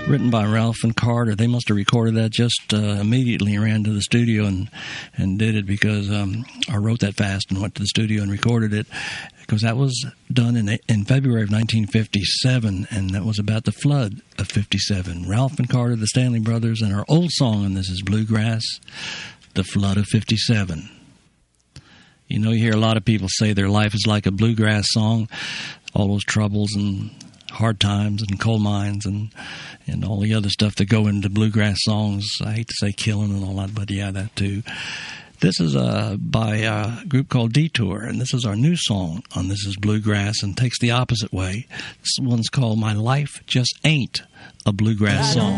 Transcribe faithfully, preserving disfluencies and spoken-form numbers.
written by Ralph and Carter. They must have recorded that just uh, immediately and ran to the studio and, and did it because um, I wrote that fast and went to the studio and recorded it because that was done in in February of nineteen fifty-seven, and that was about the flood of fifty-seven. Ralph and Carter, the Stanley Brothers, and our old song, and this is Bluegrass, The Flood of fifty-seven. You know, you hear a lot of people say their life is like a bluegrass song, all those troubles and hard times and coal mines and and all the other stuff that go into bluegrass songs. I hate to say killing and all that, but yeah, that too. This is uh, by a group called Detour, and this is our new song on This Is Bluegrass, and takes the opposite way. This one's called My Life Just Ain't a Bluegrass Song.